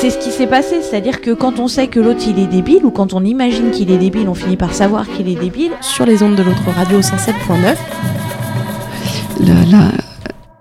c'est ce qui s'est passé, c'est-à-dire que quand on sait que l'autre il est débile, ou quand on imagine qu'il est débile, on finit par savoir qu'il est débile. Sur les ondes de l'autre radio 107.9.